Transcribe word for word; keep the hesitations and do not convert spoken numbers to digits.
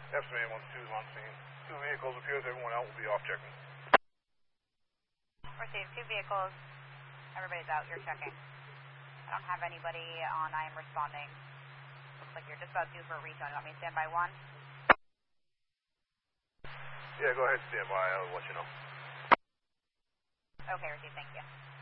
Estimated one two is on scene. Two vehicles appears, everyone out will be off checking. Received two vehicles. Everybody's out, you're checking. I don't have anybody on, I am responding. Looks like you're just about due for a recon. You want me to stand by one? Yeah, go ahead, stand by, I'll let you know. Okay, Received, thank you.